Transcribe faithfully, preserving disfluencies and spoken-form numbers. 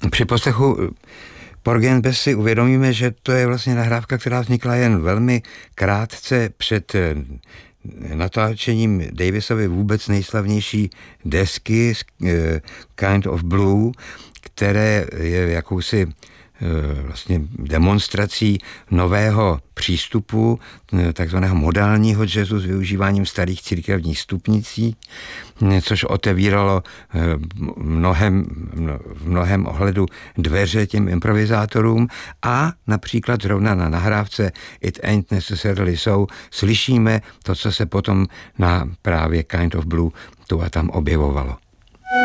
Při poslechu Porgy and Bess si uvědomíme, že to je vlastně nahrávka, která vznikla jen velmi krátce před natáčením Davisovy vůbec nejslavnější desky Kind of Blue, které je jakousi vlastně demonstrací nového přístupu, takzvaného modálního jazzu s využíváním starých církevních stupnicí, což otevíralo mnohem, v mnohem ohledu dveře těm improvizátorům a například zrovna na nahrávce It Ain't Necessarily So slyšíme to, co se potom na právě Kind of Blue tu a tam objevovalo.